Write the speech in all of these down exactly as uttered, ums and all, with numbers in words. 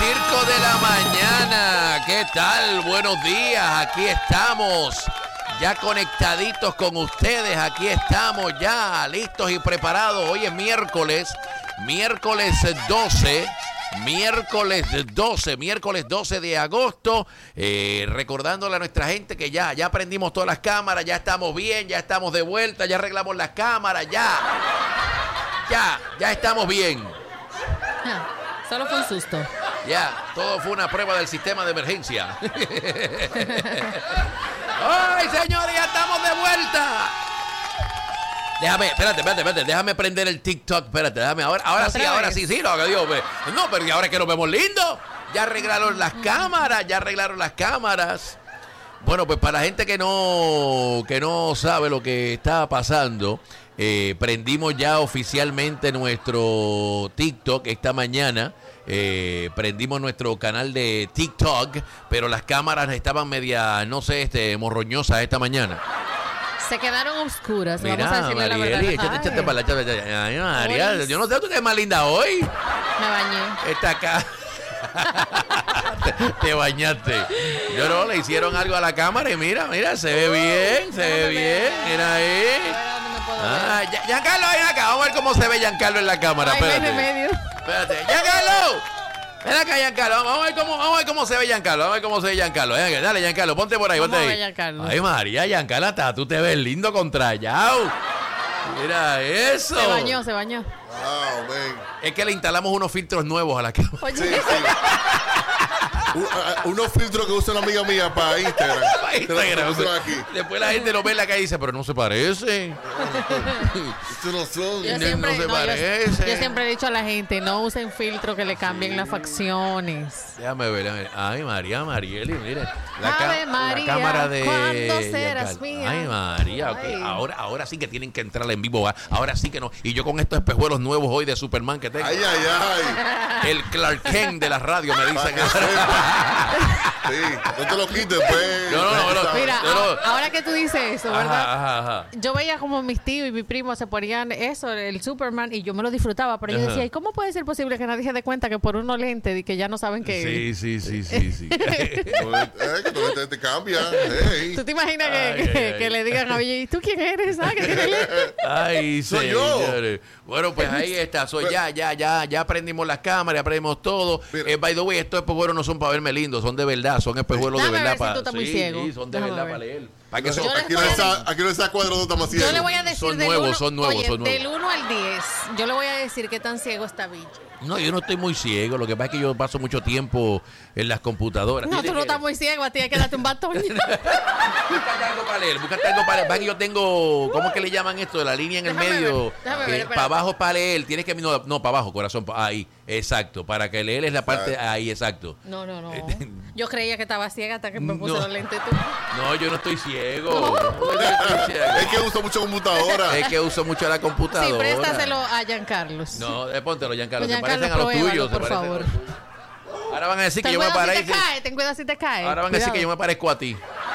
Circo de la Mañana. ¿Qué tal? Buenos días. Aquí estamos. Ya conectaditos con ustedes. Aquí estamos ya listos y preparados. Hoy es miércoles. Miércoles doce. Miércoles doce, miércoles doce de agosto, eh, recordándole a nuestra gente que ya, ya prendimos todas las cámaras, ya estamos bien, ya estamos de vuelta, ya arreglamos las cámaras, ya, ya, ya estamos bien. Ah, solo fue un susto. Ya, todo fue una prueba del sistema de emergencia. ¡Ay, señores, ya estamos de vuelta! Déjame, espérate, espérate, espérate, déjame prender el TikTok, espérate, déjame, ahora, ahora sí, ahora sí, sí, no, que Dios, no, pero ahora es que nos vemos lindos, ya arreglaron las cámaras, ya arreglaron las cámaras. Bueno, pues para la gente que no, que no sabe lo que está pasando, eh, prendimos ya oficialmente nuestro TikTok esta mañana. Eh, prendimos nuestro canal de TikTok, pero las cámaras estaban media, no sé, este, morroñosas esta mañana. Se quedaron oscuras. Mira, vamos a decirle la verdad. Marieli, échate, échate para la échate, ay, María, yo no sé, tú eres más linda hoy. Me bañé. Está acá. te, te bañaste. Yo no, le hicieron algo a la cámara y mira, mira, se ve bien, se ve bien. Mira ahí. Ah, Giancarlo, ven acá. Vamos a ver cómo se ve Giancarlo en la cámara. Ay, espérate. medio. Espérate. Giancarlo. Ven acá, Giancarlo. Vamos a ver cómo, vamos a ver cómo se ve Giancarlo. Vamos a ver cómo se ve Giancarlo. Dale, Giancarlo, ponte por ahí, ponte Vamos ahí. a ver, Giancarlo. Ay, María, Giancarlo, hasta tú te ves lindo contra Yao. Mira eso. Se bañó, se bañó. Wow, man. Es que le instalamos unos filtros nuevos a la cámara. Oye, Sí, sí. Un- a- unos filtros que usa una amiga mía para Instagram. Para Te los Instagram. pusieron aquí. Después la gente lo ve en la calle y dice, pero no se parece. Estos no son. yo no siempre, se no, yo- parece. yo siempre he dicho a la gente, no usen filtro que le cambien las facciones. Déjame ver, déjame ver. Ay, María, Marieli, mire. Ave María, la cámara de ¿cuándo serás Giancarlo. mía? Ay, María, ok. Ay. Ahora, ahora sí que tienen que entrar en vivo. ¿va? Ahora sí que no. Y yo con estos espejuelos nuevos hoy de Superman que tengo. Ay, ay, ay. El Clark Kent de la radio me Para dicen. que sepa. Sí, no te lo quites, pues. No, no, no, no. Mira, Yo no- a- ahora que tú dices eso, ¿verdad? Ajá, ajá, ajá. Yo veía como mis tíos y mi primo se ponían eso, el Superman, y yo me lo disfrutaba, pero yo Ajá. decía, ¿y cómo puede ser posible que nadie se dé cuenta que por unos lentes y que ya no saben que... Sí, sí, sí, sí, sí. No, eh, que tú te, te cambias. Hey. ¿Tú te imaginas que, Ay, que, ay, ay. que le digan a Villa, ¿y tú quién eres? ¿Ah, que tiene lentes? Ay, Soy yo. señores. Bueno, pues ahí está. Soy Pero- ya, ya, ya, ya prendimos las cámaras, ya prendimos todo. Mira. Eh, by the way, estos espejuelos no son para verme lindo, son de verdad, son espejuelos de Déjame verdad ver si para. tú estás muy sí, ciego. sí, son de Déjame verdad ver. para leer. Para que Aquí son- Yo les no voy a esa, aquí no esa cuadro, no está más ciego. Yo le voy a decir Son del nuevos, uno, son nuevos, oye, son nuevos. del uno al diez, yo le voy a decir qué tan ciego está Villa. No, yo no estoy muy ciego. Lo que pasa es que yo paso mucho tiempo en las computadoras. No, tú Tiene no que- estás muy ciego, a ti hay que darte un batón. Búscate algo para leer, búscate algo para leer. Va que yo tengo, ¿cómo es que le llaman esto? La línea en el Déjame medio. ver, déjame que ver, espérate. para abajo para leer. Tienes que, no, no para abajo, corazón. pa- Ahí, exacto. Para que leer es la parte, Exacto. ahí, exacto. No, no, no. Yo creía que estaba ciega hasta que me puse No. los lentes tú. No, yo no estoy ciego. No, yo no estoy ciego. Es que usa mucho computadora. Es que uso mucho la Sí, computadora. préstaselo a Giancarlos. No, eh, póntelo, Giancarlo. Se Giancarlo, parecen a los pruébalo, tuyos. se por parecen a favor. los tuyos. Ahora van a decir que Ten yo me cuidado si parezco. te cae, ten cuidado si te cae. Ahora van a decir que yo Cuidado. me parezco a ti.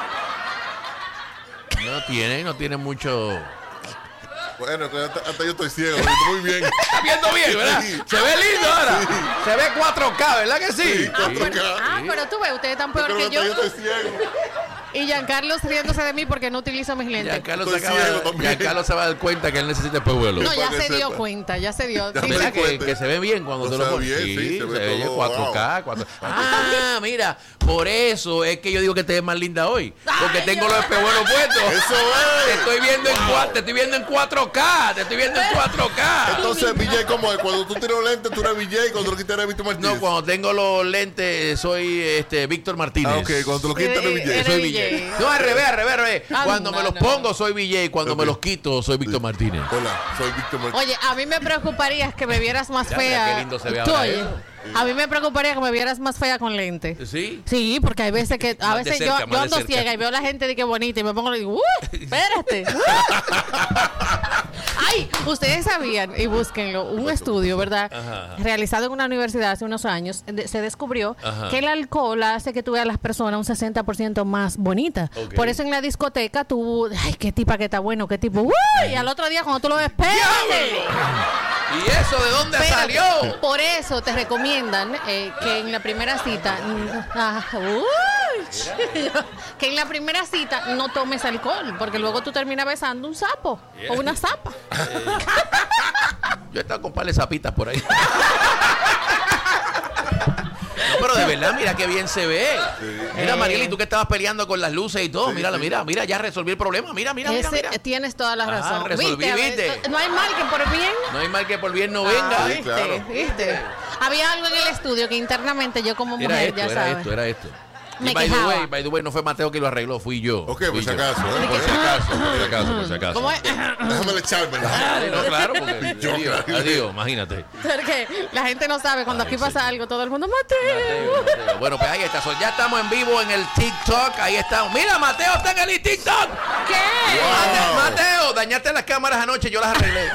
No tiene, no tiene mucho. Bueno, que hasta, hasta yo estoy ciego. Muy bien. Está viendo bien, ¿verdad? Sí. Se ve lindo ahora. Sí. Se ve cuatro K, ¿verdad que sí? Sí, Ah, cuatro K. pero, ah, pero tú ves, ustedes están peor Pero que hasta yo. yo estoy ciego. Y Giancarlos riéndose de mí porque no utilizo mis lentes. Giancarlo se, Estoy acaba, ciego también. Giancarlo se va a dar cuenta que él necesita espejuelos. No, ya Para que se dio sepa. cuenta, ya se dio. Ya Sí, me ¿Verdad di que, cuenta. que se ve bien cuando No tú se lo ve pones? bien, sí, se ve ve todo, cuatro K. cuatro- Ah, mira, por eso es que yo digo que te ves más linda hoy. Porque Ay, tengo yo- los espejuelos puestos. Eso Te es. estoy viendo en cuatro, te estoy viendo en cuatro K, te estoy viendo en cuatro K. Entonces, V J, ¿cómo es? Cuando tú tienes los lentes, tú eres V J. Cuando lo quitas, eres Víctor Martínez. No, cuando tengo los lentes soy este Víctor Martínez. Ah, ok. Cuando tú lo quitas, eres Eh, V J. eres Soy V V J. J. No, al revés, al revés, al revés. Ah, Cuando no, me los no. pongo soy V J, cuando Ok. me los quito soy Víctor Martínez. Hola, soy Víctor Martínez. Oye, a mí me preocuparía que me vieras más Ya, mira fea. qué lindo se ve Tú, ahora oye, eso. a mí me preocuparía que me vieras más fea con lentes. ¿Sí? Sí, porque hay veces que a Más de veces cerca, yo, más yo de ando cerca. ciega y veo a la gente de que bonita y me pongo y digo, ¡uh! Espérate. Ay, ustedes sabían, y búsquenlo, un estudio, ¿verdad? Ajá. Realizado en una universidad hace unos años, de- se descubrió Ajá. que el alcohol hace que tú veas a las personas un sesenta por ciento más bonitas. Ok. Por eso en la discoteca tú, ay, qué tipa que está bueno, qué tipo, ¡uy! Y al otro día cuando tú lo ves, ¡espérate! ¿Y eso de dónde Espérate. salió? Por eso te recomiendan eh, que en la primera cita, mm, ah, uy, que en la primera cita no tomes alcohol, porque luego tú terminas besando un sapo o una zapa. Yo he estado con par de zapitas por ahí. No, pero de verdad, mira qué bien se ve. Mira, Eh. Marieli, tú que estabas peleando con las luces y todo. Mírala, mira, mira, ya resolví el problema. Mira, mira, mira, Ese- mira. Tienes toda la Ah, razón. resolví, A ver, ¿viste? No hay mal que por bien. No hay mal que por bien no venga. Ah, Sí, ¿viste? claro. ¿Viste? Había algo en el estudio que internamente yo como Era mujer, esto, ya era sabes. esto, era esto. Me Y by the quejaba. way, by the way, no fue Mateo que lo arregló, fui yo. Ok, Fui por si yo. acaso, ¿eh? Por si acaso, por si acaso, por si acaso. ¿Cómo es? Déjame echarme. Ay, no, claro, porque Yo, adiós, claro. adiós, imagínate. Porque la gente no sabe cuando Ay, aquí pasa sí. algo, todo el mundo, Mateo. Mateo, Mateo. Bueno, pues ahí está. So, ya estamos en vivo en el TikTok. Ahí estamos. Mira, Mateo está en el TikTok. ¿Qué? Wow. Mate- Mateo, dañaste las cámaras anoche, yo las arreglé.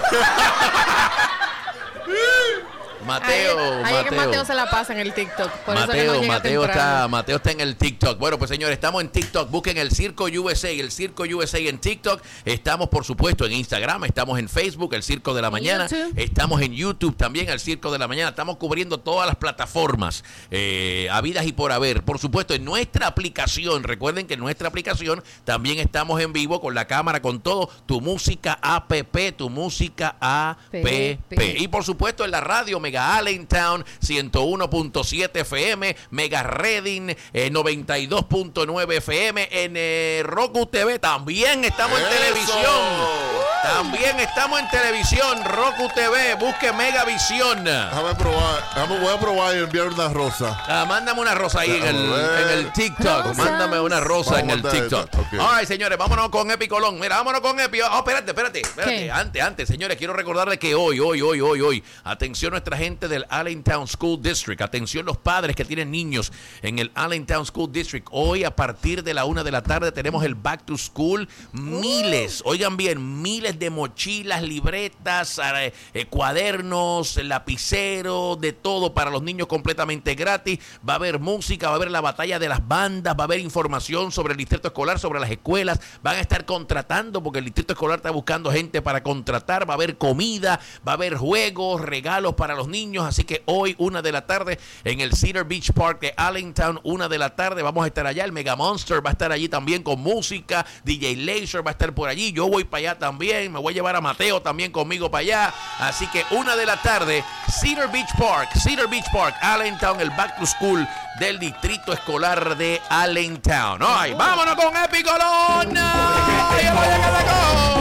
Mateo, Ahí, ahí es que Mateo se la pasa en el TikTok. Por eso que Mateo, no llega Mateo temprano. está, Mateo está en el TikTok. Bueno, pues señores, estamos en TikTok. Busquen el Circo U S A, el Circo U S A en TikTok. Estamos, por supuesto, en Instagram. Estamos en Facebook, el Circo de la Mañana. YouTube. Estamos en YouTube también, el Circo de la Mañana. Estamos cubriendo todas las plataformas eh, habidas y por haber. Por supuesto, en nuestra aplicación. Recuerden que en nuestra aplicación también estamos en vivo con la cámara, con todo. Tu música app, tu música app. P. Y por supuesto en la radio Mega Allentown ciento uno punto siete F M, Mega Reading eh, noventa y dos punto nueve F M, en eh, Roku T V también estamos en ¡Eso! televisión. También estamos en televisión, Roku T V, busque Megavisión. Déjame probar. Déjame, voy a probar y enviar una rosa. Ah, mándame una rosa ahí en el, Vamos a ver. en el TikTok. Rosas. Mándame una rosa Vamos en a el mandar TikTok. esa, ok. All right, señores, vámonos con Epi Colón. Mira, vámonos con Epi. Oh, espérate, espérate, espérate. ¿Qué? Antes, antes, señores, quiero recordarles que hoy, hoy, hoy, hoy, hoy, atención nuestra gente del Allentown School District. Atención los padres que tienen niños en el Allentown School District. Hoy, a partir de la una de la tarde, tenemos el Back to School. Miles, oigan bien, miles de mochilas, libretas, eh, eh, cuadernos, lapicero, de todo para los niños completamente gratis. Va a haber música, va a haber la batalla de las bandas, va a haber información sobre el distrito escolar, sobre las escuelas. Van a estar contratando porque el distrito escolar está buscando gente para contratar. Va a haber comida, va a haber juegos, regalos para los niños. Así que hoy, una de la tarde, en el Cedar Beach Park de Allentown, una de la tarde, vamos a estar allá. El Mega Monster va a estar allí también con música. D J Laser va a estar por allí. Yo voy para allá también. Me voy a llevar a Mateo también conmigo para allá. Así que una de la tarde, Cedar Beach Park, Cedar Beach Park, Allentown, el Back to School del distrito escolar de Allentown. Ay, vámonos con Epi Colón. ¡Ay, vaya que la cojo!